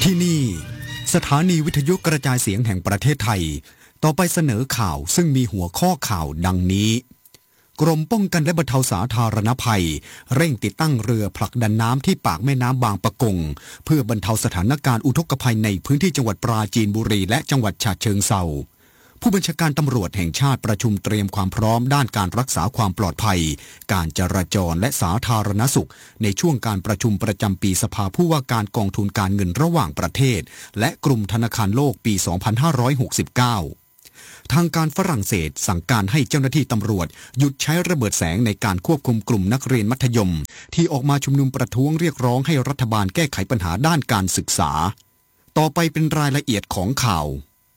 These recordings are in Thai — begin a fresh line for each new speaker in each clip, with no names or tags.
ที่นี่สถานีวิทยุกระจายเสียงแห่งประเทศไทยต่อไปเสนอข่าวซึ่งมีหัวข้อข่าวดังนี้กรมป้องกันและบรรเทาสาธารณภัยเร่งติดตั้งเรือผลักดันน้ำที่ปากแม่น้ำบางปะกงเพื่อบรรเทาสถานการณ์อุทกภัยในพื้นที่จังหวัดปราจีนบุรีและจังหวัดฉะเชิงเทราผู้บัญชาการตำรวจแห่งชาติประชุมเตรียมความพร้อมด้านการรักษาความปลอดภัยการจราจรและสาธารณสุขในช่วงการประชุมประจำปีสภาผู้ว่าการกองทุนการเงินระหว่างประเทศและกลุ่มธนาคารโลกปี 2569 ทางการฝรั่งเศสสั่งการให้เจ้าหน้าที่ตำรวจหยุดใช้ระเบิดแสงในการควบคุมกลุ่มนักเรียนมัธยมที่ออกมาชุมนุมประท้วงเรียกร้องให้รัฐบาลแก้ไขปัญหาด้านการศึกษาต่อไปเป็นรายละเอียดของข่าว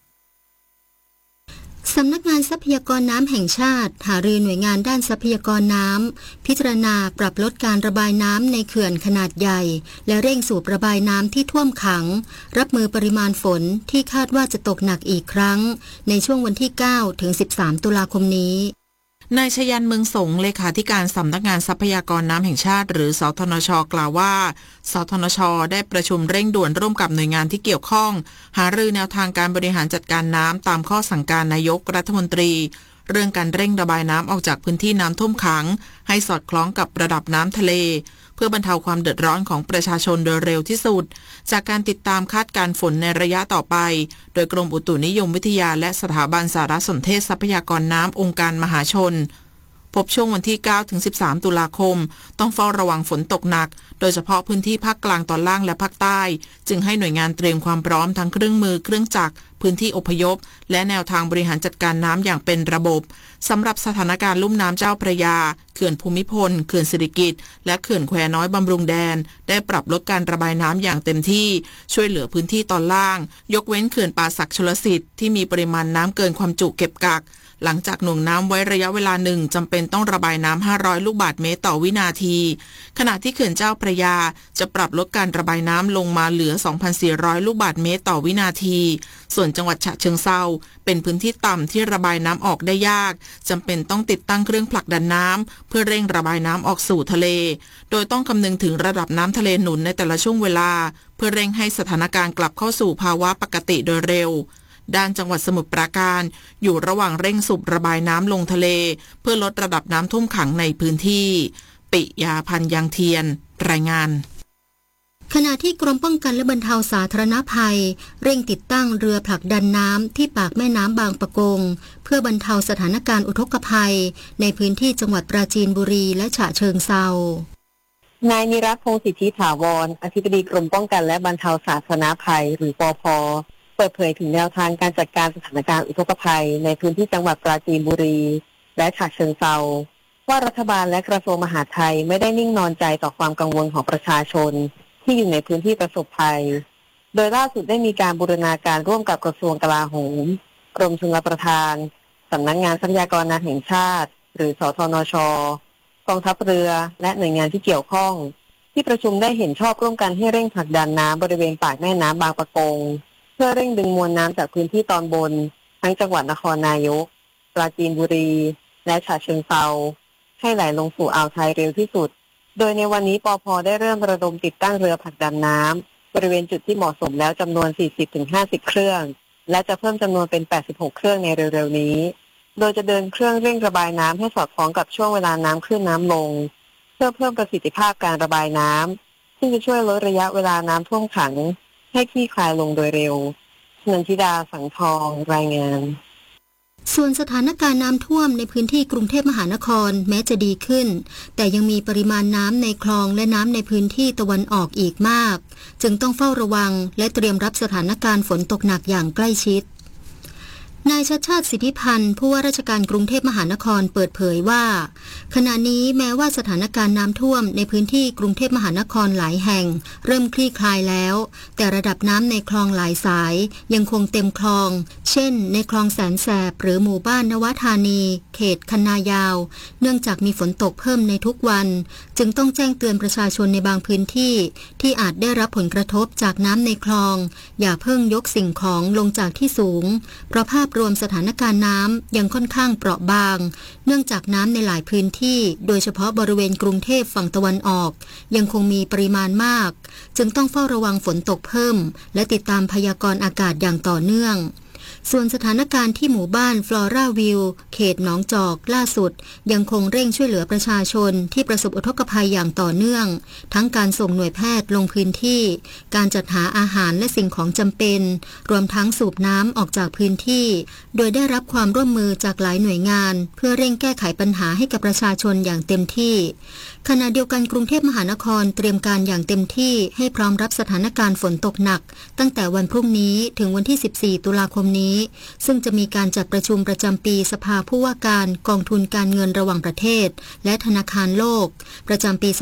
สำนักงานทรัพยากรน้ำแห่งชาติหารือหน่วยงานด้านทรัพยากรน้ำพิจารณาปรับลดการระบายน้ำในเขื่อนขนาดใหญ่และเร่งสูบระบายน้ำที่ท่วมขังรับมือปริมาณฝนที่คาดว่าจะตกหนักอีกครั้งในช่วงวันที่ 9 ถึง 13 ตุลาคมนี้
นายชยันเมืองสงเลขาธิการสำนักงานทรัพยากรน้ำแห่งชาติหรือสทนช.กล่าวว่าสทนช.ได้ประชุมเร่งด่วนร่วมกับหน่วยงานที่เกี่ยวข้องหารือแนวทางการบริหารจัดการน้ำตามข้อสั่งการนายกรัฐมนตรีเรื่องการเร่งระบายน้ำออกจากพื้นที่น้ำท่วมขังให้สอดคล้องกับระดับน้ำทะเลเพื่อบรรเทาความเดือดร้อนของประชาชนโดยเร็วที่สุดจากการติดตามคาดการณ์ฝนในระยะต่อไปโดยกรมอุตุนิยมวิทยาและสถาบันสารสนเทศทรัพยากรน้ำองค์การมหาชนพบช่วงวันที่ 9 ถึง 13 ตุลาคมต้องเฝ้าระวังฝนตกหนักโดยเฉพาะพื้นที่ภาคกลางตอนล่างและภาคใต้จึงให้หน่วยงานเตรียมความพร้อมทั้งเครื่องมือเครื่องจักรพื้นที่อพยพและแนวทางบริหารจัดการน้ำอย่างเป็นระบบสำหรับสถานการณ์ลุ่มน้ำเจ้าพระยาเขื่อนภูมิพลเขื่อนสิริกิติ์และเขื่อนแควน้อยบำรุงแดนได้ปรับลดการระบายน้ำอย่างเต็มที่ช่วยเหลือพื้นที่ตอนล่างยกเว้นเขื่อนป่าสักชลสิทธิ์ที่มีปริมาณน้ำเกินความจุเก็บกักหลังจากหน่วงน้ำไว้ระยะเวลาหนึ่งจำเป็นต้องระบายน้ำ500ลูกบาศก์เมตรต่อวินาทีขณะที่เขื่อนเจ้าพระยาจะปรับลดการระบายน้ำลงมาเหลือ 2,400 ลูกบาศก์เมตรต่อวินาทีส่วนจังหวัดฉะเชิงเทราเป็นพื้นที่ต่ำที่ระบายน้ำออกได้ยากจำเป็นต้องติดตั้งเครื่องผลักดันน้ำเพื่อเร่งระบายน้ำออกสู่ทะเลโดยต้องคำนึงถึงระดับน้ำทะเลหนุนในแต่ละช่วงเวลาเพื่อเร่งให้สถานการณ์กลับเข้าสู่ภาวะปกติโดยเร็วด้านจังหวัดสมุทรปราการอยู่ระหว่างเร่งสูบระบายน้ำลงทะเลเพื่อลดระดับน้ำท่วมขังในพื้นที่ปิยาพันธ์ยังเทียนรายงาน
ขณะที่กรมป้องกันและบรรเทาสาธารณภัยเร่งติดตั้งเรือผลักดันน้ำที่ปากแม่น้ำบางปะกงเพื่อบรรเทาสถานการณ์อุทกภัยในพื้นที่จังหวัดปราจีนบุรีและฉะเชิงเทราน
ายนิรัตน์ พงษ์สิทธิถาวรอธิบดีกรมป้องกันและบรรเทาสาธารณภัยหรือปภ.เปิดเผยถึงแนวทางการจัดการสถานการณ์อุทกภัยในพื้นที่จังหวัดปราจีนบุรีและฉะเชิงเทราว่ารัฐบาลและกระทรวงมหาดไทยไม่ได้นิ่งนอนใจต่อความกังวลของประชาชนที่อยู่ในพื้นที่ประสบภัยโดยล่าสุดได้มีการบูรณาการร่วมกับกระทรวงกลาโหมกรมชลประทานสำนักงานทรัพยากรน้ำแห่งชาติหรือสทนช.กองทัพเรือและหน่วยงานที่เกี่ยวข้องที่ประชุมได้เห็นชอบร่วมกันให้เร่งผลักดันน้ำบริเวณปากแม่น้ำบางปะกงเพื่อเร่งดึงมวลน้ำจากพื้นที่ตอนบนทั้งจังหวัดนครนายกปราจีนบุรีและฉะเชิงเทราให้ไหลลงสู่อ่าวไทยเร็วที่สุดโดยในวันนี้ปภ.ได้เริ่มระดมติดตั้งเรือผลักดันน้ำบริเวณจุดที่เหมาะสมแล้วจำนวน 40-50 เครื่องและจะเพิ่มจำนวนเป็น 86 เครื่องในเร็วๆนี้โดยจะเดินเครื่องเร่งระบายน้ำให้สอดคล้องกับช่วงเวลาน้ำขึ้นน้ำลงเพื่อเพิ่มประสิทธิภาพการระบายน้ำซึ่งจะช่วยลดระยะเวลาน้ำท่วมขังให้คลี่คลายลงโดยเร็วนันทิดาสังทองรายงาน
ส่วนสถานการณ์น้ำท่วมในพื้นที่กรุงเทพมหานครแม้จะดีขึ้นแต่ยังมีปริมาณน้ำในคลองและน้ำในพื้นที่ตะวันออกอีกมากจึงต้องเฝ้าระวังและเตรียมรับสถานการณ์ฝนตกหนักอย่างใกล้ชิดนายชัชชาติสิทธิพันธ์ผู้ว่าราชการกรุงเทพมหานครเปิดเผยว่าขณะนี้แม้ว่าสถานการณ์น้ำท่วมในพื้นที่กรุงเทพมหานครหลายแห่งเริ่มคลี่คลายแล้วแต่ระดับน้ำในคลองหลายสายยังคงเต็มคลองเช่นในคลองแสนแสบหรือหมู่บ้านนวธานีเขตคันนายาวเนื่องจากมีฝนตกเพิ่มในทุกวันจึงต้องแจ้งเตือนประชาชนในบางพื้นที่ที่อาจได้รับผลกระทบจากน้ำในคลองอย่าเพิ่งยกสิ่งของลงจากที่สูงเพราะภาพรวมสถานการณ์น้ำยังค่อนข้างเปราะบางเนื่องจากน้ำในหลายพื้นที่โดยเฉพาะบริเวณกรุงเทพฝั่งตะวันออกยังคงมีปริมาณมากจึงต้องเฝ้าระวังฝนตกเพิ่มและติดตามพยากรณ์อากาศอย่างต่อเนื่องส่วนสถานการณ์ที่หมู่บ้านฟลอราวิวเขตหนองจอกล่าสุดยังคงเร่งช่วยเหลือประชาชนที่ประสบอุทกภัยอย่างต่อเนื่องทั้งการส่งหน่วยแพทย์ลงพื้นที่การจัดหาอาหารและสิ่งของจำเป็นรวมทั้งสูบน้ำออกจากพื้นที่โดยได้รับความร่วมมือจากหลายหน่วยงานเพื่อเร่งแก้ไขปัญหาให้กับประชาชนอย่างเต็มที่ขณะเดียวกันกรุงเทพมหานครเตรียมการอย่างเต็มที่ให้พร้อมรับสถานการณ์ฝนตกหนักตั้งแต่วันพรุ่งนี้ถึงวันที่14ตุลาคมนี้ซึ่งจะมีการจัดประชุมประจำปีสภาผู้ว่าการกองทุนการเงินระหว่างประเทศและธนาคารโลกประจำปี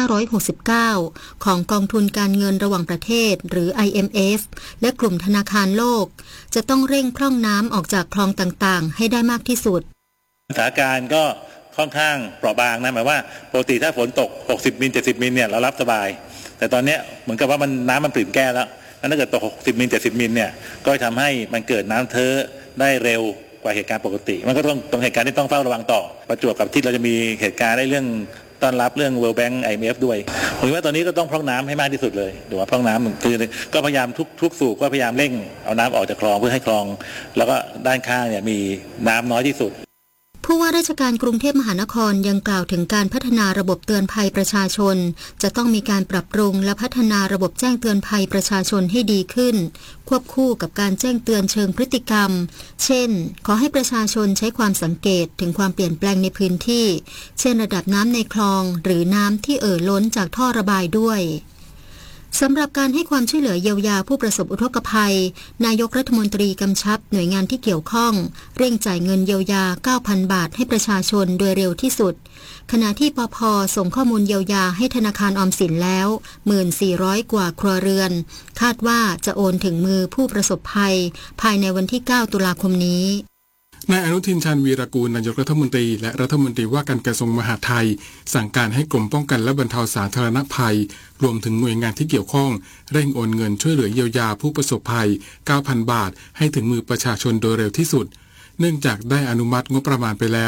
2569 ของกองทุนการเงินระหว่างประเทศหรือ IMF และกลุ่มธนาคารโลกจะต้องเร่งพร่องน้ำออกจากคลองต่างๆให้ได้มากที่สุด
สถานการณ์ก็ค่อนข้างเปราะบางนะหมายว่าปกติถ้าฝนตก60มิล70มิลเนี่ยเรารับสบายแต่ตอนนี้เหมือนกับว่าน้ำมันปริ่มแก้แล้วถ้าเกิดตก60มิล70มิลเนี่ยก็ทำให้มันเกิดน้ำเท้อได้เร็วกว่าเหตุการณ์ปกติมันก็ต้องเหตุการณ์ที่ต้องเฝ้าระวังต่อประจวบกับที่เราจะมีเหตุการณ์ได้เรื่องต้อนรับเรื่อง World Bank IMF ด้วยผมว่าตอนนี้ก็ต้องพร่องน้ำให้มากที่สุดเลยหรือว่าพร่องน้ำคือก็พยายามทุกสูบก็พยายามเร่งเอาน้ำออกจากคลองเพื่อให้คลองแล้วก็ด้านข้างเนี่ยมีน้ำน้อยที่สุด
ผู้ว่าราชการกรุงเทพมหานครยังกล่าวถึงการพัฒนาระบบเตือนภัยประชาชนจะต้องมีการปรับปรุงและพัฒนาระบบแจ้งเตือนภัยประชาชนให้ดีขึ้นควบคู่กับการแจ้งเตือนเชิงพฤติกรรมเช่นขอให้ประชาชนใช้ความสังเกตถึงความเปลี่ยนแปลงในพื้นที่เช่นระดับน้ำในคลองหรือน้ำที่ล้นจากท่อระบายด้วยสำหรับการให้ความช่วยเหลือเยียวยาผู้ประสบอุทกภัยนายกรัฐมนตรีกำชับหน่วยงานที่เกี่ยวข้องเร่งจ่ายเงินเยียวยา 9,000 บาทให้ประชาชนโดยเร็วที่สุดขณะที่ปภ.ส่งข้อมูลเยียวยาให้ธนาคารออมสินแล้ว 1,400 กว่าครัวเรือนคาดว่าจะโอนถึงมือผู้ประสบภัยภายในวันที่ 9 ตุลาคมนี้
นายอนุทินชาญวีรกูลนายกรัฐมนตรีและรัฐมนตรีว่าการกระทรวงมหาดไทยสั่งการให้กรมป้องกันและบรรเทาสาธารณภัยรวมถึงหน่วยงานที่เกี่ยวข้องเร่งโอนเงินช่วยเหลือเยียวยาผู้ประสบภัย 9,000 บาทให้ถึงมือประชาชนโดยเร็วที่สุดเนื่องจากได้อนุมัติงบประมาณไปแล้ว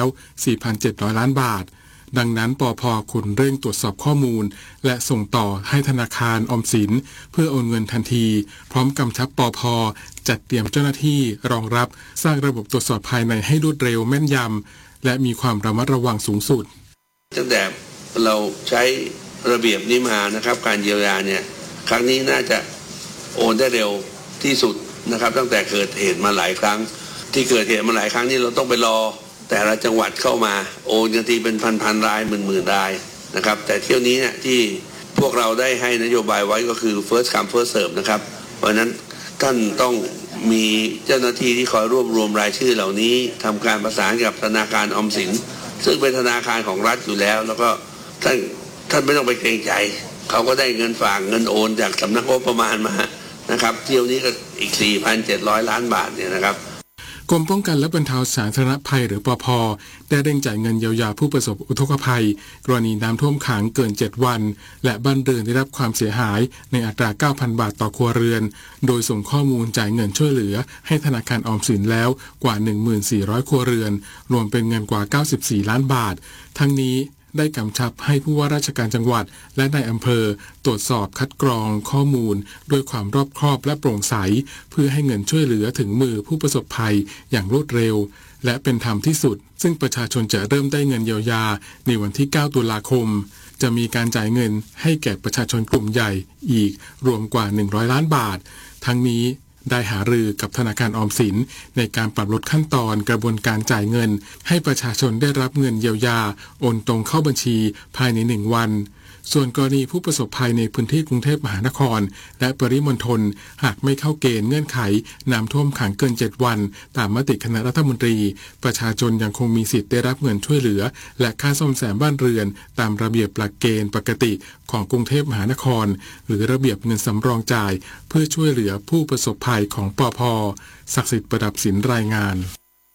4,700 ล้านบาทดังนั้นปภ.ควรเร่งตรวจสอบข้อมูลและส่งต่อให้ธนาคารออมสินเพื่อโอนเงินทันทีพร้อมกำชับปภ.จัดเตรียมเจ้าหน้าที่รองรับสร้างระบบตรวจสอบภายในให้รวดเร็วแม่นยำและมีความระมัดระวังสูงสุด
ตั้งแต่เราใช้ระเบียบนี้มานะครับการเยียวยาเนี่ยครั้งนี้น่าจะโอนได้เร็วที่สุดนะครับตั้งแต่เกิดเหตุมาหลายครั้งที่เกิดเหตุมาหลายครั้งนี่เราต้องไปรอแต่ละจังหวัดเข้ามาโอนกันทีเป็นพันรายหมื่นรายนะครับแต่เที่ยวนี้เนี่ยที่พวกเราได้ให้นโยบายไว้ก็คือ first come first serve นะครับเพราะนั้นท่านต้องมีเจ้าหน้าที่ที่คอยรวบรวมรายชื่อเหล่านี้ทำการประสานกับธนาคารออมสินซึ่งเป็นธนาคารของรัฐอยู่แล้วแล้วก็ท่านไม่ต้องไปเกรงใจเขาก็ได้เงินฝากเงินโอนจากสำนักงบประมาณมานะครับเที่ยวนี้ก็อีก 4,700 ล้านบาทเนี่ยนะครับ
กรมป้องกันและบรรเทาสาธารณภัยหรือปภ.ได้เร่งจ่ายเงินเยียวยาผู้ประสบอุทกภัยกรณีน้ำท่วมขังเกิน7วันและบ้านเรือนได้รับความเสียหายในอัตรา 9,000 บาทต่อครัวเรือนโดยส่งข้อมูลจ่ายเงินช่วยเหลือให้ธนาคารออมสินแล้วกว่า 1,400 ครัวเรือนรวมเป็นเงินกว่า 94 ล้านบาททั้งนี้ได้กำชับให้ผู้ว่าราชการจังหวัดและนายอำเภอตรวจสอบคัดกรองข้อมูลด้วยความรอบคอบและโปร่งใสเพื่อให้เงินช่วยเหลือถึงมือผู้ประสบภัยอย่างรวดเร็วและเป็นธรรมที่สุดซึ่งประชาชนจะเริ่มได้เงินเยียวยาในวันที่ 9 ตุลาคมจะมีการจ่ายเงินให้แก่ประชาชนกลุ่มใหญ่อีกรวมกว่า100 ล้านบาททั้งนี้ได้หารือกับธนาคารออมสินในการปรับลดขั้นตอนกระบวนการจ่ายเงินให้ประชาชนได้รับเงินเยียวยาโอนตรงเข้าบัญชีภายใน1 วันส่วนกรณีผู้ประสบภัยในพื้นที่กรุงเทพมหานครและปริมณฑลหากไม่เข้าเกณฑ์เงื่อนไขน้ำท่วมขังเกิน7วันตามมติคณะรัฐมนตรีประชาชนยังคงมีสิทธิ์ได้รับเงินช่วยเหลือและค่าซ่อมแซมบ้านเรือนตามระเบียบหลักเกณฑ์ปกติของกรุงเทพมหานครหรือระเบียบเงินสำรองจ่ายเพื่อช่วยเหลือผู้ประสบภัยของปภ.ศักดิ์สิทธิ์ประดับศิลป์รายงาน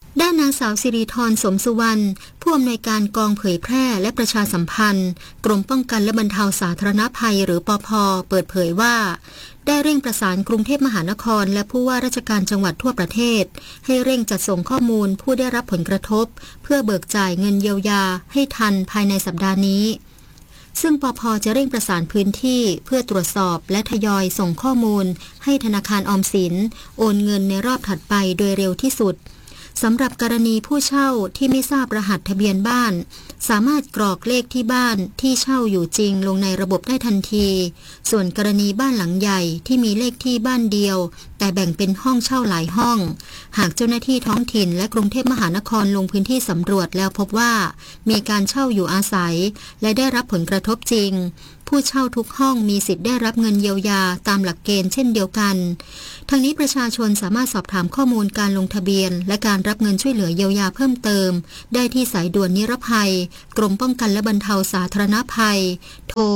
ด้านนางสาวสิริธรสมสุวรรณผู้อำนวยการกองเผยแพร่และประชาสัมพันธ์กรมป้องกันและบรรเทาสาธารณภัยหรือปภ.เปิดเผยว่าได้เร่งประสานกรุงเทพมหานครและผู้ว่าราชการจังหวัดทั่วประเทศให้เร่งจัดส่งข้อมูลผู้ได้รับผลกระทบเพื่อเบิกจ่ายเงินเยียวยาให้ทันภายในสัปดาห์นี้ซึ่งปภ.จะเร่งประสานพื้นที่เพื่อตรวจสอบและทยอยส่งข้อมูลให้ธนาคารออมสินโอนเงินในรอบถัดไปโดยเร็วที่สุดสำหรับกรณีผู้เช่าที่ไม่ทราบรหัสทะเบียนบ้านสามารถกรอกเลขที่บ้านที่เช่าอยู่จริงลงในระบบได้ทันทีส่วนกรณีบ้านหลังใหญ่ที่มีเลขที่บ้านเดียวแต่แบ่งเป็นห้องเช่าหลายห้องหากเจ้าหน้าที่ท้องถิ่นและกรุงเทพมหานครลงพื้นที่สำรวจแล้วพบว่ามีการเช่าอยู่อาศัยและได้รับผลกระทบจริงผู้เช่าทุกห้องมีสิทธิ์ได้รับเงินเยียวยาตามหลักเกณฑ์เช่นเดียวกันทั้งนี้ประชาชนสามารถสอบถามข้อมูลการลงทะเบียนและการรับเงินช่วยเหลือเยียวยาเพิ่มเติมได้ที่สายด่วนนิรภัยกรมป้องกันและบรรเทาสาธารณภัยโทร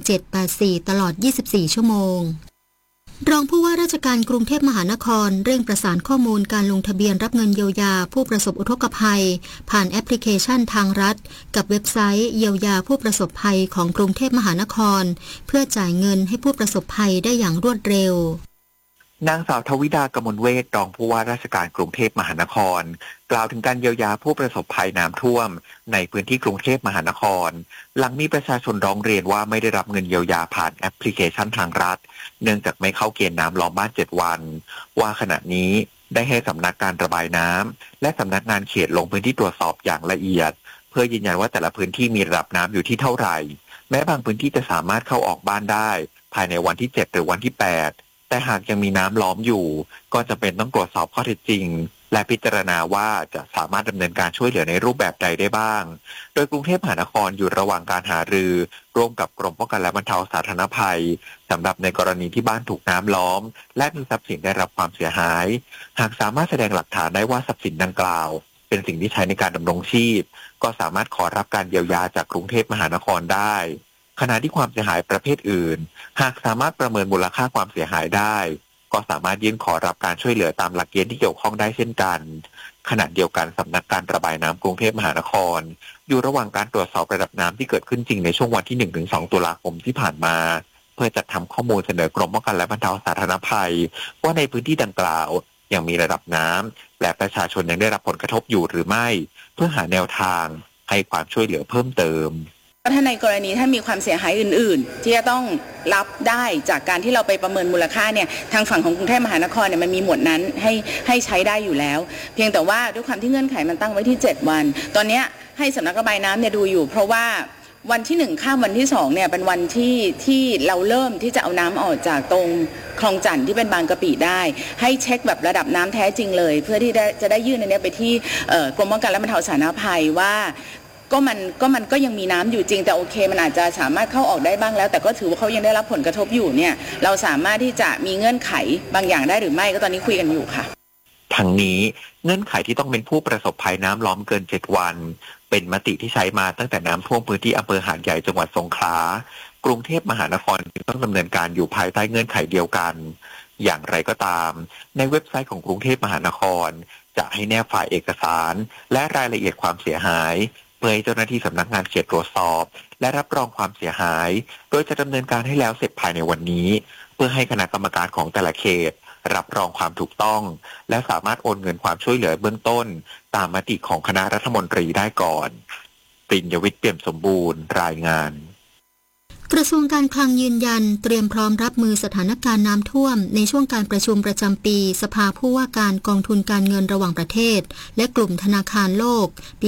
1784ตลอด24ชั่วโมงรองผู้ว่าราชการกรุงเทพมหานครเร่งประสานข้อมูลการลงทะเบียนรับเงินเยียวยาผู้ประสบอุทกภัยผ่านแอปพลิเคชันทางรัฐกับเว็บไซต์เยียวยาผู้ประสบภัยของกรุงเทพมหานครเพื่อจ่ายเงินให้ผู้ประสบภัยได้อย่างรวดเร็วน
างสาวทวิดากมลเวทรองผู้ว่าราชการกรุงเทพมหานครกล่าวถึงการเยียวยาผู้ประสบภัยน้ำท่วมในพื้นที่กรุงเทพมหานครหลังมีประชาชนร้องเรียนว่าไม่ได้รับเงินเยียวยาผ่านแอปพลิเคชันทางรัฐเนื่องจากไม่เข้าเกณฑ์น้ำล้อมบ้าน7วันว่าขณะนี้ได้ให้สำนักการระบายน้ำและสำนักงานเขตลงพื้นที่ตรวจสอบอย่างละเอียดเพื่อยืนยันว่าแต่ละพื้นที่มีระดับน้ำอยู่ที่เท่าไหร่แม้บางพื้นที่จะสามารถเข้าออกบ้านได้ภายในวันที่7หรือวันที่8แต่หากยังมีน้ำล้อมอยู่ก็จะเป็นต้องตรวจสอบข้อเท็จจริงและพิจารณาว่าจะสามารถดำเนินการช่วยเหลือในรูปแบบใดได้บ้างโดยกรุงเทพมหานครอยู่ระหว่างการหารือร่วมกับกรมป้องกันและบรรเทาสาธารณภัยสำหรับในกรณีที่บ้านถูกน้ำล้อมและมีทรัพย์สินได้รับความเสียหายหากสามารถแสดงหลักฐานได้ว่าทรัพย์สินดังกล่าวเป็นสิ่งที่ใช้ในการดำรงชีพก็สามารถขอรับการเยียวยาจากกรุงเทพมหานครได้ขณะที่ความเสียหายประเภทอื่นหากสามารถประเมินมูลค่าความเสียหายได้ก็สามารถยื่นขอรับการช่วยเหลือตามหลักเกณฑ์ที่เกี่ยวข้องได้เช่นกันขณะเดียวกันสำนักการระบายน้ำกรุงเทพมหานครอยู่ระหว่างการตรวจสอบระดับน้ำที่เกิดขึ้นจริงในช่วงวันที่ 1-2 ตุลาคมที่ผ่านมาเพื่อจัดทำข้อมูลเสนอกรมป้องกันและบรรเทาสาธารณภัยว่าในพื้นที่ดังกล่าวยังมีระดับน้ำและประชาชนยังได้รับผลกระทบอยู่หรือไม่เพื่อหาแนวทางให้ความช่วยเหลือเพิ่มเติม
ถ้าในกรณีถ้ามีความเสียหายอื่นๆที่จะต้องรับได้จากการที่เราไปประเมินมูลค่าเนี่ยทางฝั่งของกรุงเทพมหานครเนี่ยมันมีหมวดนั้นให้ใช้ได้อยู่แล้วเพียงแต่ว่าด้วยความที่เงื่อนไขมันตั้งไว้ที่7วันตอนนี้ให้สำนักระบายน้ำเนี่ยดูอยู่เพราะว่าวันที่1ข้ามวันที่2เนี่ยเป็นวันที่เราเริ่มที่จะเอาน้ำออกจากตรงคลองจันทน์ที่เป็นบางกะปิได้ให้เช็คแบบระดับน้ำแท้จริงเลยเพื่อที่จะได้ยื่นอันนี้ไปที่กรมป้องกันและบรรเทาสาธารณภัยว่ามันก็ยังมีน้ำอยู่จริงแต่โอเคมันอาจจะสามารถเข้าออกได้บ้างแล้วแต่ก็ถือว่าเขายังได้รับผลกระทบอยู่เนี่ยเราสามารถที่จะมีเงื่อนไขบางอย่างได้หรือไม่ก็ตอนนี้คุยกันอยู่ค่ะ
ทั้งนี้เงื่อนไขที่ต้องเป็นผู้ประสบภัยน้ำล้อมเกิน7วันเป็นมติที่ใช้มาตั้งแต่น้ำท่วมพื้นที่อำเภอหาดใหญ่จังหวัดสงขลากรุงเทพมหานครต้องดำเนินการอยู่ภายใต้เงื่อนไขเดียวกันอย่างไรก็ตามในเว็บไซต์ของกรุงเทพมหานครจะให้แนบไฟล์เอกสารและรายละเอียดความเสียหายเพื่อให้เจ้าหน้าที่สำนักงานเขตตรวจสอบและรับรองความเสียหายโดยจะดำเนินการให้แล้วเสร็จภายในวันนี้เพื่อให้คณะกรรมการของแต่ละเขตรับรองความถูกต้องและสามารถโอนเงินความช่วยเหลือเบื้องต้นตามมติของคณะรัฐมนตรีได้ก่อนปริญญวิทย์เปี่ยมสมบูรณ์รายงาน
กระทรวงการคลังยืนยันเตรียมพร้อมรับมือสถานการณ์น้ำท่วมในช่วงการประชุมประจำปีสภาผู้ว่าการกองทุนการเงินระหว่างประเทศและกลุ่มธนาคารโลกปี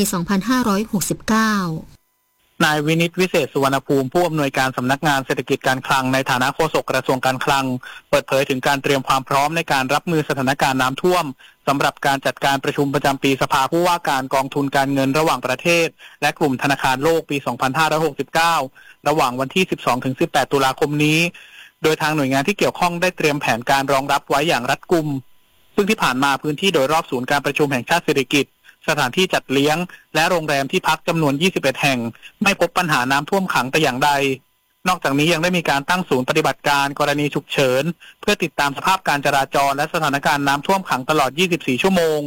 2569
นายวินิตวิเศษสุวรรณภูมิผู้อำนวยการสำนักงานเศรษฐกิจการคลังในฐานะโฆษกกระทรวงการคลังเปิดเผยถึงการเตรียมความพร้อมในการรับมือสถานการณ์น้ำท่วมสำหรับการจัดการประชุมประจำปีสภาผู้ว่าการกองทุนการเงินระหว่างประเทศและกลุ่มธนาคารโลกปี 2569 ระหว่างวันที่ 12-18 ตุลาคมนี้โดยทางหน่วยงานที่เกี่ยวข้องได้เตรียมแผนการรองรับไว้อย่างรัดกุมซึ่งที่ผ่านมาพื้นที่โดยรอบศูนย์การประชุมแห่งชาติเศรษฐกิจสถานที่จัดเลี้ยงและโรงแรมที่พักจำนวน 21 แห่งไม่พบปัญหาน้ำท่วมขังแต่อย่างใดนอกจากนี้ยังได้มีการตั้งศูนย์ปฏิบัติการกรณีฉุกเฉินเพื่อติดตามสภาพการจราจรและสถานการณ์น้ำท่วมขังตลอด 24 ชั่วโมง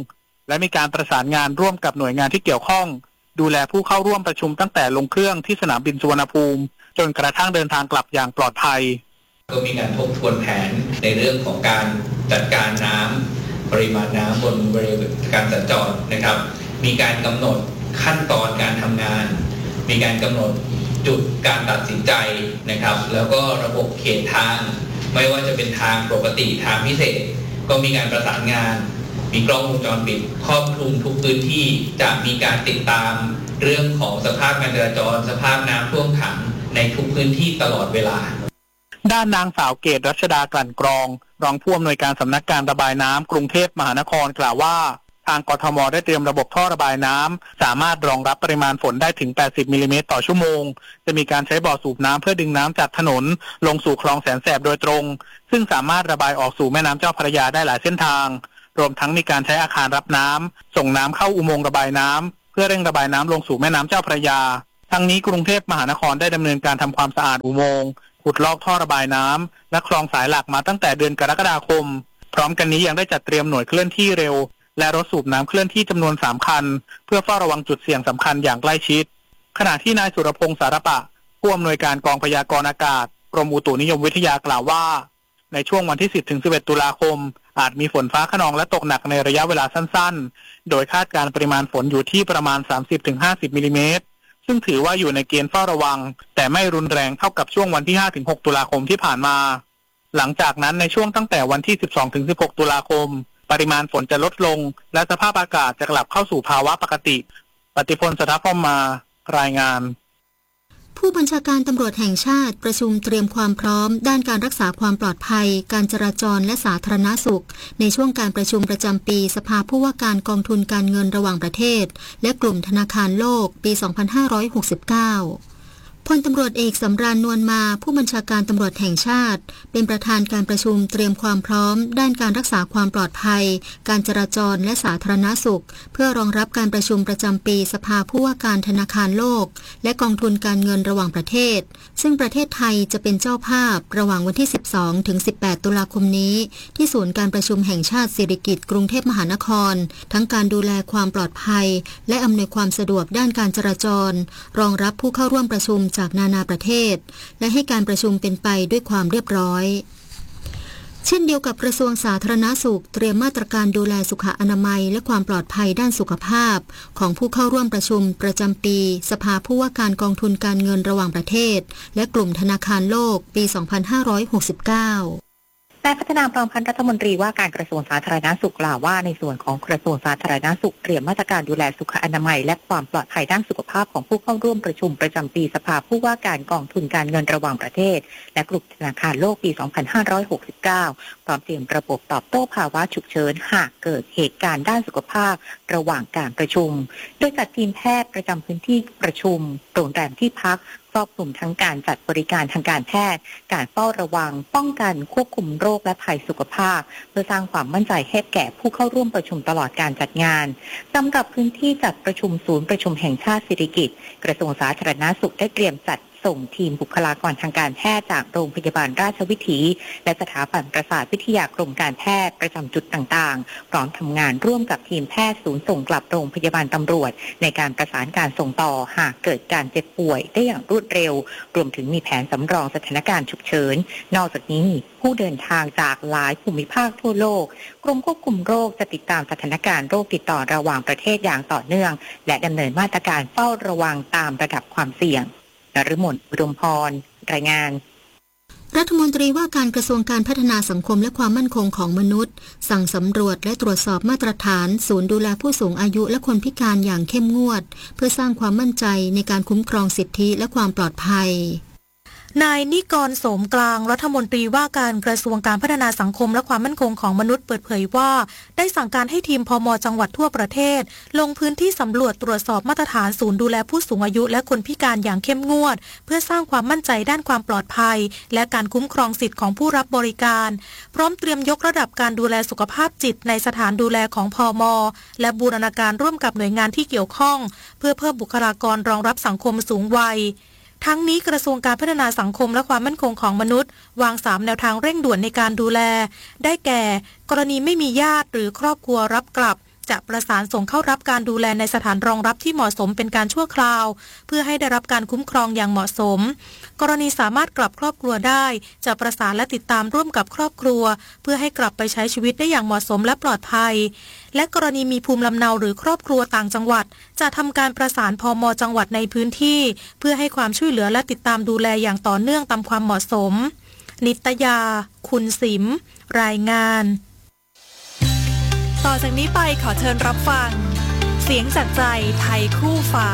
และมีการประสานงานร่วมกับหน่วยงานที่เกี่ยวข้องดูแลผู้เข้าร่วมประชุมตั้งแต่ลงเครื่องที่สนามบินสุวรรณภูมิจนกระทั่งเดินทางกลับอย่างปลอดภัย
ก็มีการทบทวนแผนในเรื่องของการจัดการน้ำปริมาณน้ำบนบริเวณการสัญจรนะครับมีการกำหนดขั้นตอนการทำงานมีการกำหนดจุดการตัดสินใจนะครับแล้วก็ระบบเขตทางไม่ว่าจะเป็นทางปกติทางพิเศษก็มีการประสานงานมีกล้องวงจรปิดครอบคลุมทุกพื้นที่จะมีการติดตามเรื่องของสภาพการจราจรสภาพน้ำท่วมขังในทุกพื้นที่ตลอดเวลา
ด้านนางสาวเกตรัชดากลั่นกรองรองผู้อำนวยการสำนักการระบายน้ำกรุงเทพมหานครกล่าวว่าทางกทมได้เตรียมระบบท่อระบายน้ำสามารถรองรับปริมาณฝนได้ถึง80มิลลิเมตรต่อชั่วโมงจะมีการใช้บ่อสูบน้ำเพื่อดึงน้ำจากถนนลงสู่คลองแสนแสบโดยตรงซึ่งสามารถระบายออกสู่แม่น้ำเจ้าพระยาได้หลายเส้นทางรวมทั้งมีการใช้อาคารรับน้ำส่งน้ำเข้าอุโมงค์ระบายน้ำเพื่อเร่งระบายน้ำลงสู่แม่น้ำเจ้าพระยาทั้งนี้กรุงเทพมหานครได้ดำเนินการทำความสะอาดอุโมงค์ขุดลอกท่อระบายน้ำและคลองสายหลักมาตั้งแต่เดือนกรกฎาคมพร้อมกันนี้ยังได้จัดเตรียมหน่วยเคลื่อนที่เร็วและรถสูบน้ำเคลื่อนที่จำนวน3คันเพื่อเฝ้าระวังจุดเสี่ยงสำคัญอย่างใกล้ชิดขณะที่นายสุรพงษ์สารปะผู้อำนวยการกองพยากรณ์อากาศกรมอุตุนิยมวิทยากล่าวว่าในช่วงวันที่ 10-11 ตุลาคมอาจมีฝนฟ้าคะนองและตกหนักในระยะเวลาสั้นๆโดยคาดการปริมาณฝนอยู่ที่ประมาณ 30-50 มิลลิเมตรซึ่งถือว่าอยู่ในเกณฑ์เฝ้าระวังแต่ไม่รุนแรงเท่ากับช่วงวันที่ 5-6 ตุลาคมที่ผ่านมาหลังจากนั้นในช่วงตั้งแต่วันที่ 12-16 ตุลาคมปริมาณฝนจะลดลงและสภาพอากาศจะกลับเข้าสู่ภาวะปกติปฏิพล สถาพรมารายงาน
ผู้บัญชาการตำรวจแห่งชาติประชุมเตรียมความพร้อมด้านการรักษาความปลอดภัยการจราจรและสาธารณสุขในช่วงการประชุมประจำปีสภาผู้ว่าการกองทุนการเงินระหว่างประเทศและกลุ่มธนาคารโลกปี 2569พลตำรวจเอกสำราญนวลมาผู้บัญชาการตำรวจแห่งชาติเป็นประธานการประชุมเตรียมความพร้อมด้านการรักษาความปลอดภัยการจราจรและสาธารณสุขเพื่อรองรับการประชุมประจำปีสภาผู้ว่าการธนาคารโลกและกองทุนการเงินระหว่างประเทศซึ่งประเทศไทยจะเป็นเจ้าภาพระหว่างวันที่ 12-18 ตุลาคมนี้ที่ศูนย์การประชุมแห่งชาติสิริกิติ์กรุงเทพมหานครทั้งการดูแลความปลอดภัยและอำนวยความสะดวกด้านการจราจรรองรับผู้เข้าร่วมประชุมจากนานาประเทศและให้การประชุมเป็นไปด้วยความเรียบร้อยเช่นเดียวกับกระทรวงสาธารณสุขเตรียมมาตรการดูแลสุขอนามัยและความปลอดภัยด้านสุขภาพของผู้เข้าร่วมประชุมประจำปีสภาผู้ว่าการกองทุนการเงินระหว่างประเทศและกลุ่มธนาคารโลกปี 2569
นายพัฒนาพร้อมพันธ์รัฐมนตรีว่าการกระทรวงสาธารณสุขกล่าวว่าในส่วนของกระทรวงสาธารณสุขเตรียมมาตรการดูแลสุขอนามัยและความปลอดภัยด้านสุขภาพของผู้เข้าร่วมประชุมประจำปีสภาผู้ว่าการกองทุนการเงินระหว่างประเทศและกลุ่มธนาคารโลกปี 2569 พร้อมเตรียมระบบตอบโต้ภาวะฉุกเฉินหากเกิดเหตุการณ์ด้านสุขภาพระหว่างการประชุมโดยจัดทีมแพทย์ประจำพื้นที่ประชุมโรงแรมที่พักครอบคลุมทั้งการจัดบริการทางการแพทย์การเฝ้าระวังป้องกันควบคุมโรคและภัยสุขภาพเพื่อสร้างความมั่นใจให้แก่ผู้เข้าร่วมประชุมตลอดการจัดงานสำหรับพื้นที่จัดประชุมศูนย์ประชุมแห่งชาติสิริกิติ์กระทรวงสาธารณสุขได้เตรียมจัดส่งทีมบุคลากรทางการแพทย์จากโรงพยาบาลราชวิถีและสถาบันประสาทวิทยากรมการแพทย์ประจำจุดต่างๆพร้อมทำงานร่วมกับทีมแพทย์ศูนย์ส่งกลับโรงพยาบาลตำรวจในการประสานการส่งต่อหากเกิดการเจ็บป่วยได้อย่างรวดเร็วรวมถึงมีแผนสำรองสถานการณ์ฉุกเฉินนอกจากนี้ผู้เดินทางจากหลายภูมิภาคทั่วโลกกรมควบคุมโรคจะติดตามสถานการณ์โรคติดต่อระหว่างประเทศอย่างต่อเนื่องและดำเนินมาตรการเฝ้าระวังตามระดับความเสี่ยงนฤมล อุดมพรรายงาน
รัฐมนตรีว่าการกระทรวงการพัฒนาสังคมและความมั่นคงของมนุษย์สั่งสำรวจและตรวจสอบมาตรฐานศูนย์ดูแลผู้สูงอายุและคนพิการอย่างเข้มงวดเพื่อสร้างความมั่นใจในการคุ้มครองสิทธิและความปลอดภัย
นายนิกร โสมกลางรัฐมนตรีว่าการกระทรวงการพัฒนาสังคมและความมั่นคงของมนุษย์เปิดเผยว่าได้สั่งการให้ทีมพม.จังหวัดทั่วประเทศลงพื้นที่สำรวจตรวจสอบมาตรฐานศูนย์ดูแลผู้สูงอายุและคนพิการอย่างเข้มงวดเพื่อสร้างความมั่นใจด้านความปลอดภัยและการคุ้มครองสิทธิของผู้รับบริการพร้อมเตรียมยกระดับการดูแลสุขภาพจิตในสถานดูแลของพม.และบูรณาการร่วมกับหน่วยงานที่เกี่ยวข้องเพื่อเพิ่มบุคลากรรองรับสังคมสูงวัยทั้งนี้กระทรวงการพัฒนาสังคมและความมั่นคงของมนุษย์วาง3แนวทางเร่งด่วนในการดูแลได้แก่กรณีไม่มีญาติหรือครอบครัวรับกลับจะประสานส่งเข้ารับการดูแลในสถานรองรับที่เหมาะสมเป็นการชั่วคราวเพื่อให้ได้รับการคุ้มครองอย่างเหมาะสมกรณีสามารถกลับครอบครัวได้จะประสานและติดตามร่วมกับครอบครัวเพื่อให้กลับไปใช้ชีวิตได้อย่างเหมาะสมและปลอดภัยและกรณีมีภูมิลำเนาหรือครอบครัวต่างจังหวัดจะทำการประสานพม.จังหวัดในพื้นที่เพื่อให้ความช่วยเหลือและติดตามดูแลอย่างต่อเนื่องตามความเหมาะสมนิตยาคุณสิมรายงาน
ต่อจากนี้ไปขอเชิญรับฟังเสียงจากใจไทยคู่ฟ้า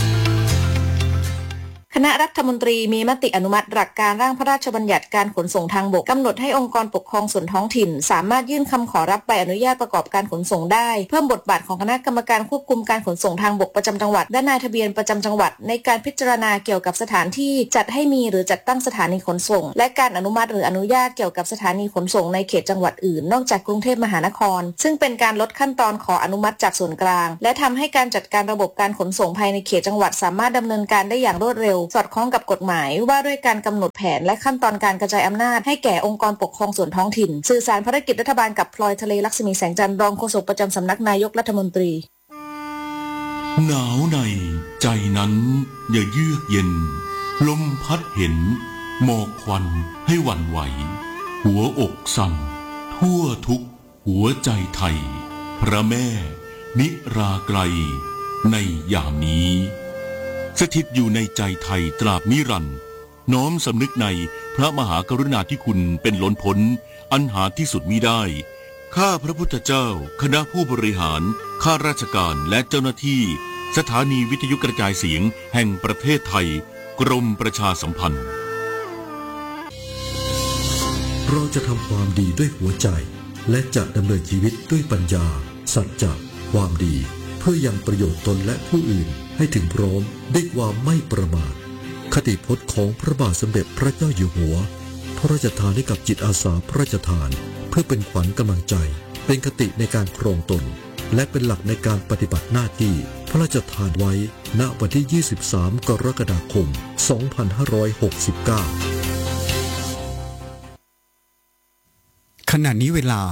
คณะรัฐมนตรีมีมติอนุมัติหลักการร่างพระราชบัญญัติการขนส่งทางบกกำหนดให้องค์กรปกครองส่วนท้องถิ่นสามารถยื่นคำขอรับใบอนุญาตประกอบการขนส่งได้เพิ่มบทบาทของคณะกรรมการควบคุมการขนส่งทางบกประจำจังหวัดและนายทะเบียนประจำจังหวัดในการพิจารณาเกี่ยวกับสถานที่จัดให้มีหรือจัดตั้งสถานีขนส่งและการอนุมัติหรืออนุญาตเกี่ยวกับสถานีขนส่งในเขตจังหวัดอื่นนอกจากกรุงเทพมหานครซึ่งเป็นการลดขั้นตอนขออนุมัติจากส่วนกลางและทำให้การจัดการระบบการขนส่งภายในเขตจังหวัดสามารถดำเนินการได้อย่างรวดเร็วสอดคล้องกับกฎหมายว่าด้วยการกำหนดแผนและขั้นตอนการกระจายอำนาจให้แก่องค์กรปกครองส่วนท้องถิ่นสื่อสารภารกิจรัฐบาลกับพลอยทะเลลักษมีแสงจันทร์รองโฆษกประจำสำนักนายกรัฐมนตรี
หนาวในใจนั้นอย่าเยือกเย็นลมพัดเห็นหมอกควันให้หวั่นไหวหัวอกสั่นทั่วทุกหัวใจไทยพระแม่นิราไกลในยามนี้สถิตอยู่ในใจไทยตราบนิรันดร์น้อมสำนึกในพระมหากรุณาธิคุณเป็นล้นพ้นอันหาที่สุดมิได้ข้าพระพุทธเจ้าคณะผู้บริหารข้าราชการและเจ้าหน้าที่สถานีวิทยุกระจายเสียงแห่งประเทศไทยกรมประชาสัมพันธ์
เราจะทำความดีด้วยหัวใจและจะดำเนินชีวิตด้วยปัญญาสัจจะความดีเพื่อยังประโยชน์ตนและผู้อื่นให้ถึงพร้อมด้วยความไม่ประมาทคติพจน์ของพระบาทสมเด็จพระเจ้าอยู่หัวพระราชทานให้กับจิตอาสาพระราชทานเพื่อเป็นขวัญกำลังใจเป็นคติในการครองตนและเป็นหลักในการปฏิบัติหน้าที่พระราชทานไว้ณวันที่ 23 กรกฎาคม 2569
ขณะนี้เวลา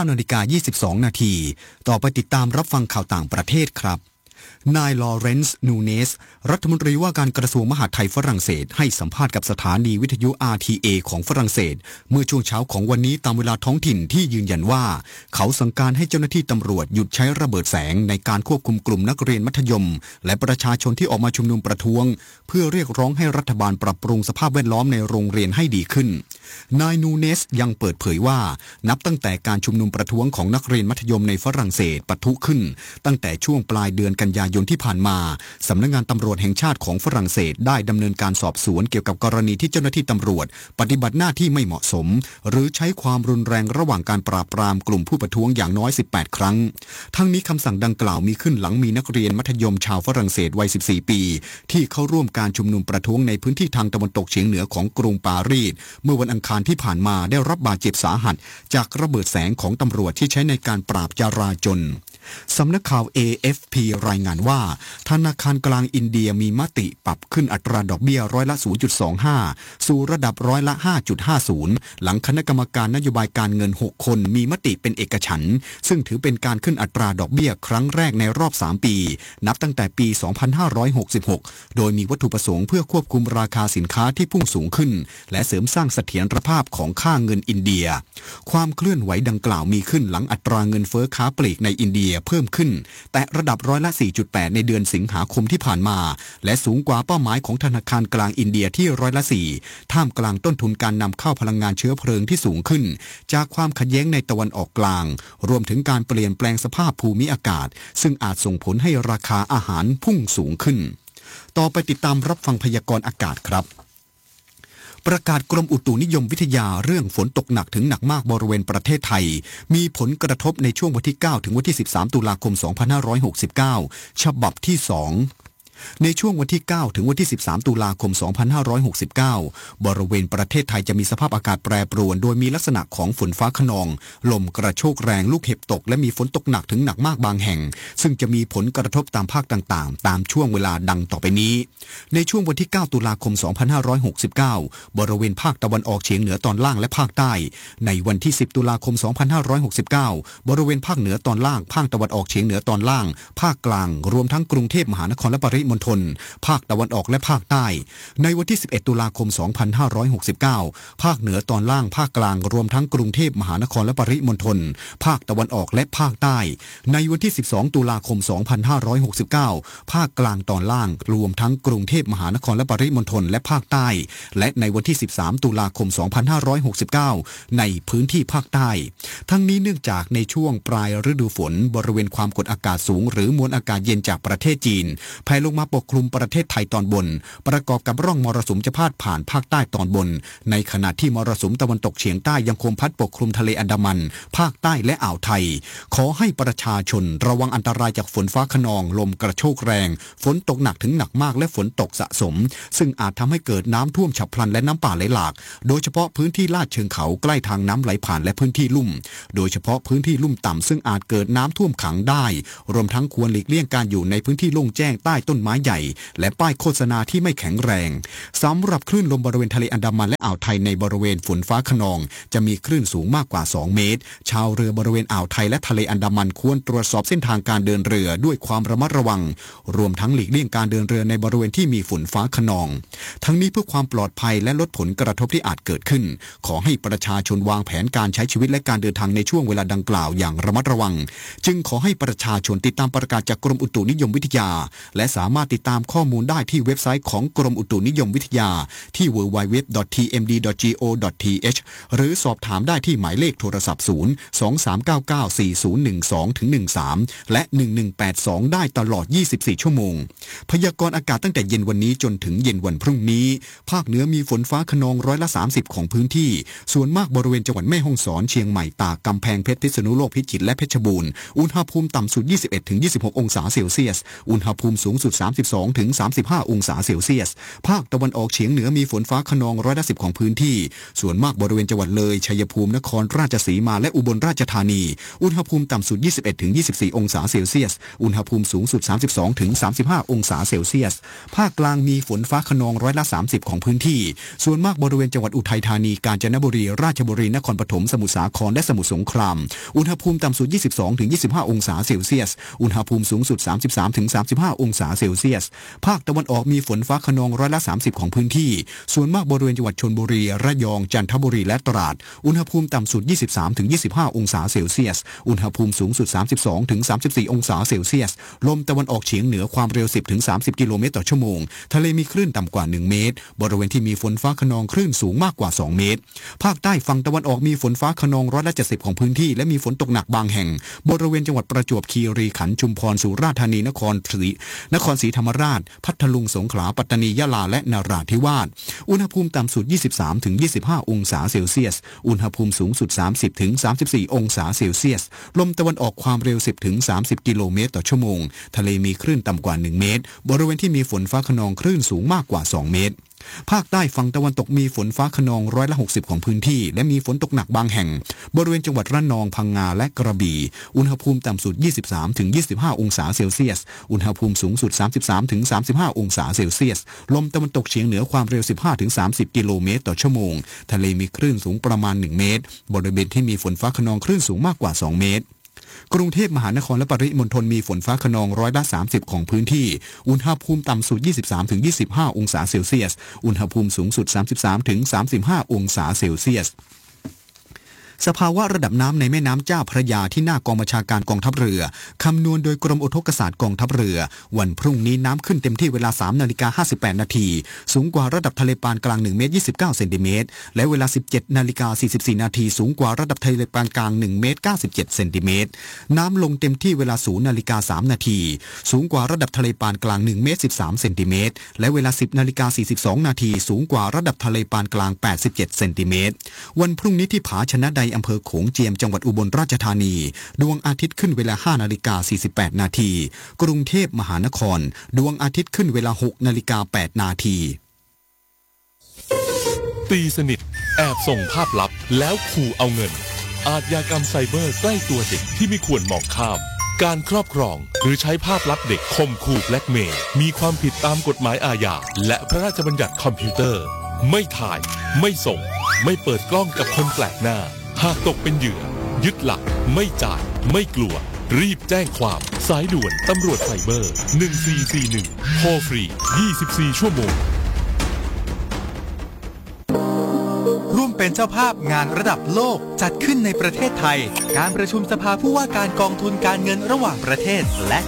19:22 นาทีต่อไปติดตามรับฟังข่าวต่างประเทศครับนายลอเรนซ์นูเนสรัฐมนตรีว่าการกระทรวงมหาดไทยฝรั่งเศสให้สัมภาษณ์กับสถานีวิทยุ RTA ของฝรั่งเศสเมื่อช่วงเช้าของวันนี้ตามเวลาท้องถิ่นที่ยืนยันว่าเขาสั่งการให้เจ้าหน้าที่ตำรวจหยุดใช้ระเบิดแสงในการควบคุมกลุ่มนักเรียนมัธยมและประชาชนที่ออกมาชุมนุมประท้วงเพื่อเรียกร้องให้รัฐบาลปรับปรุงสภาพแวดล้อมในโรงเรียนให้ดีขึ้นนายนูเนสยังเปิดเผยว่านับตั้งแต่การชุมนุมประท้วงของนักเรียนมัธยมในฝรั่งเศสปะทุขึ้นตั้งแต่ช่วงปลายเดือนกันยายนที่ผ่านมาสำนักงานตำรวจแห่งชาติของฝรั่งเศสได้ดำเนินการสอบสวนเกี่ยวกับกรณีที่เจ้าหน้าที่ตำรวจปฏิบัติหน้าที่ไม่เหมาะสมหรือใช้ความรุนแรงระหว่างการปราบปรามกลุ่มผู้ประท้วงอย่างน้อย18ครั้งทั้งนี้คำสั่งดังกล่าวมีขึ้นหลังมีนักเรียนมัธยมชาวฝรั่งเศสวัย14ปีที่เข้าร่วมการชุมนุมประท้วงในพื้นที่ทางตะวันตกเฉียงเหนือของกรุงปารีสเมื่อวันอังคารที่ผ่านมาได้รับบาดเจ็บสาหัสจากระเบิดแสงของตำรวจที่ใช้ในการปราบจราจรสำนักข่าว AFP รายงานว่าธนาคารกลางอินเดียมีมติปรับขึ้นอัตราดอกเบี้ยร้อยละ 0.25 สู่ระดับร้อยละ 5.50 หลังคณะกรรมการนโยบายการเงิน6คนมีมติเป็นเอกฉันท์ซึ่งถือเป็นการขึ้นอัตราดอกเบี้ยครั้งแรกในรอบ3ปีนับตั้งแต่ปี 2566 โดยมีวัตถุประสงค์เพื่อควบคุมราคาสินค้าที่พุ่งสูงขึ้นและเสริมสร้างเสถียรภาพของค่าเงินอินเดียความเคลื่อนไหวดังกล่าวมีขึ้นหลังอัตราเงินเฟ้อค้าปลีกในอินเดียเพิ่มขึ้นแต่ระดับร้อยละ 4.8 ในเดือนสิงหาคมที่ผ่านมาและสูงกว่าเป้าหมายของธนาคารกลางอินเดียที่ร้อยละ 4ท่ามกลางต้นทุนการนำเข้าพลังงานเชื้อเพลิงที่สูงขึ้นจากความขัดแย้งในตะวันออกกลางรวมถึงการเปลี่ยนแปลงสภาพภูมิอากาศซึ่งอาจส่งผลให้ราคาอาหารพุ่งสูงขึ้นต่อไปติดตามรับฟังพยากรณ์อากาศครับประกาศกรมอุตุนิยมวิทยาเรื่องฝนตกหนักถึงหนักมากบริเวณประเทศไทยมีผลกระทบในช่วงวันที่9ถึงวันที่13ตุลาคม2569ฉบับที่2 ในช่วงวันที่ 9 ถึงวันที่ 13 ตุลาคม 2569 บริเวณประเทศไทยจะมีสภาพอากาศแปรปรวนโดยมีลักษณะของฝนฟ้าคะนองลมกระโชกแรงลูกเห็บตกและมีฝนตกหนักถึงหนักมากบางแห่งซึ่งจะมีผลกระทบตามภาคต่างๆตามช่วงเวลาดังต่อไปนี้ในช่วงวันที่ 9 ตุลาคม 2569 บริเวณภาคตะวันออกเฉียงเหนือตอนล่างและภาคใต้ในวันที่ 10 ตุลาคม 2569 บริเวณภาคเหนือตอนล่างภาคตะวันออกเฉียงเหนือตอนล่างภาคกลางรวมทั้งกรุงเทพมหานครและปริมณฑลภาคตะวันออกและภาคใต้ในวันที่ 11 ตุลาคม 2569 ภาคเหนือตอนล่างภาคกลางรวมทั้งกรุงเทพมหานครและปริมณฑลภาคตะวันออกและภาคใต้ในวันที่ 12 ตุลาคม 2569 ภาคกลางตอนล่างรวมทั้งกรุงเทพมหานครและปริมณฑลและภาคใต้และในวันที่ 13 ตุลาคม 2569 ในพื้นที่ภาคใต้ทั้งนี้เนื่องจากในช่วงปลายฤดูฝนบริเวณความกดอากาศสูงหรือมวลอากาศเย็นจากประเทศจีนแผ่ลงมาปกคลุมประเทศไทยตอนบนประกอบกับร่องมรสุมจะพาดผ่านภาคใต้ตอนบนในขณะที่มรสุมตะวันตกเฉียงใต้ยังคงพัดปกคลุมทะเลอันดามันภาคใต้และอ่าวไทยขอให้ประชาชนระวังอันตรายจากฝนฟ้าคะนองลมกระโชกแรงฝนตกหนักถึงหนักมากและฝนตกสะสมซึ่งอาจทำให้เกิดน้ำท่วมฉับพลันและน้ำป่าไหลหลากโดยเฉพาะพื้นที่ลาดเชิงเขาใกล้ทางน้ำไหลผ่านและพื้นที่ลุ่มโดยเฉพาะพื้นที่ลุ่มต่ำซึ่งอาจเกิดน้ำท่วมขังได้รวมทั้งควรหลีกเลี่ยงการอยู่ในพื้นที่โล่งแจ้งใต้ต้นไม้ใหญ่และป้ายโฆษณาที่ไม่แข็งแรงสำหรับคลื่นลมบริเวณทะเลอันดามันและอ่าวไทยในบริเวณฝนฟ้าคะนองจะมีคลื่นสูงมากกว่า2 เมตรชาวเรือบริเวณอ่าวไทยและทะเลอันดามันควรตรวจสอบเส้นทางการเดินเรือด้วยความระมัดระวังรวมทั้งหลีกเลี่ยงการเดินเรือในบริเวณที่มีฝนฟ้าคะนองทั้งนี้เพื่อความปลอดภัยและลดผลกระทบที่อาจเกิดขึ้นขอให้ประชาชนวางแผนการใช้ชีวิตและการเดินทางในช่วงเวลาดังกล่าวอย่างระมัดระวังจึงขอให้ประชาชนติดตามประกาศจากกรมอุตุนิยมวิทยาและสามารถติดตามข้อมูลได้ที่เว็บไซต์ของกรมอุตุนิยมวิทยาที่ www.tmd.go.th หรือสอบถามได้ที่หมายเลขโทรศัพท์023994012-13และ1182ได้ตลอด24ชั่วโมงพยากรณ์อากาศตั้งแต่เย็นวันนี้จนถึงเย็นวันพรุ่งนี้ภาคเหนือมีฝนฟ้าคะนอง30%ของพื้นที่ส่วนมากบริเวณจังหวัดแม่ฮ่องสอนเชียงใหม่ตากกำแพงเพชรพิษณุโลกพิจิตรและเพชรบูรณ์อุณหภูมิต่ำสุด 21-26 องศาเซลเซียสอุณหภูมิสูงสุด 32-35 องศาเซลเซียสภาคตะวันออกเฉียงเหนือมีฝนฟ้าคะนอง10%ของพื้นที่ส่วนมากบริเวณจังหวัดเลยชัยภูมินครราชสีมาและอุบลราชธานีอุณหภูมิต่ำสุด 21-24 องศาเซลเซียสอุณหภูมิสูงสุด 32-35 องศาเซลเซียสภาคกลางมีฝนฟ้าคะนอง30%ของพื้นที่ส่วนมากบริเวณจังหวัดอุทัยธานีกาญจนบุรีราชบุรีนครปฐมสมุทรสาครและสมุทรสงครามอุณหภูมิต่ำสุด 22-25 องศาเซลเซียสอุณหภูมิสูงสุด 33-35 องศาเซลเซียสภาคตะวันออกมีฝนฟ้าคะนอง30%ของพื้นที่ส่วนมากบริเวณจังหวัดชลบุรีระยองจันทบุรีและตราดอุณหภูมิต่ำสุด 23-25 องศาเซลเซียสอุณหภูมิสูงสุด 32-34 องศาเซลเซียสลมตะวันออกเฉียงเหนือความเร็ว 10-30 กิโลเมตรต่อชั่วโมงทะเลมีคลื่นต่ำกว่า1 เมตรบริเวณที่มีฝนฟ้าคะนองคลื่นสูงมากกว่า2 เมตรภาคใต้ฝั่งตะวันออกมีฝนฟ้าคะนอง70%ของพื้นที่และมีฝนตกหนักบางแห่งบริเวณจังหวัดประจวบคีรีขันธ์ชุมพรสุราษฎร์ธานีนครศรีธรรมราชพัทลุงสงขลาปัตตานียะลาและนราธิวาสอุณหภูมิต่ำสุด 23-25 องศาเซลเซียสอุณหภูมิสูงสุด 30-34 องศาเซลเซียสลมตะวันออกความเร็ว 10-30 กิโลเมตรต่อชั่วโมงทะเลมีคลื่นต่ำกว่า1 เมตรบริเวณที่มีฝนฟ้าคะนองคลื่นสูงมากกว่า2 เมตรภาคใต้ฝั่งตะวันตกมีฝนฟ้าคะนอง60%ของพื้นที่และมีฝนตกหนักบางแห่งบริเวณจังหวัดระนองพังงาและกระบี่อุณหภูมิต่ำสุด 23-25 องศาเซลเซียสอุณหภูมิสูงสุด 33-35 องศาเซลเซียสลมตะวันตกเฉียงเหนือความเร็ว 15-30 กิโลเมตรต่อชั่วโมงทะเลมีคลื่นสูงประมาณ1 เมตรบริเวณที่มีฝนฟ้าคะนองคลื่นสูงมากกว่า2 เมตรกรุงเทพมหานครและปริมณฑลมีฝนฟ้าคะนอง30%ของพื้นที่อุณหภูมิต่ำสุด 23-25 องศาเซลเซียสอุณหภูมิสูงสุด 33-35 องศาเซลเซียสสภาวะระดับน้ำในแม่น้ำเจ้าพระยาที่หน้ากองบัญชาการกองทัพเรือคำนวณโดยกรมอุทกศาสตร์กองทัพเรือวันพรุ่งนี้น้ำขึ้นเต็มที่เวลา 3:58 นาทีสูงกว่าระดับทะเลปานกลาง1 เมตร 29 เซนติเมตรและเวลา 17:44 นาทีสูงกว่าระดับทะเลปานกลาง1 เมตร 97 เซนติเมตรน้ำลงเต็มที่เวลา 0:03 นาทีสูงกว่าระดับทะเลปานกลาง1 เมตร 13 เซนติเมตรและเวลา 10:42 นาทีสูงกว่าระดับทะเลปานกลาง87 เซนติเมตรวันพรุ่งนี้ที่ผาชนะไดอำเภอโขงเจียมจังหวัดอุบลราชธานีดวงอาทิตย์ขึ้นเวลา 5:48 นาทีกรุงเทพมหานครดวงอาทิตย์ขึ้นเวลา 6:08 นาที
ตีสนิทแอบส่งภาพลับแล้วขู่เอาเงินอาชญากรรมไซเบอร์ใกล้ตัวเด็กที่ไม่ควรมองข้ามการครอบครองหรือใช้ภาพลับเด็กข่มขู่แบล็กเมย์มีความผิดตามกฎหมายอาญาและพระราชบัญญัติคอมพิวเตอร์ไม่ถ่ายไม่ส่งไม่เปิดกล้องกับคนแปลกหน้าหากตกเป็นเหยื่อยึดหลักไม่จ่ายไม่กลัวรีบแจ้งความสายด่วนตำรวจไซเบอร์1441โทรฟรี24ชั่วโมง
ร่วมเป็นเจ้าภาพงานระดับโลกจัดขึ้นในประเทศไทยการประชุมสภาผู้ว่าการกองทุนการเงินระหว่างประเทศและ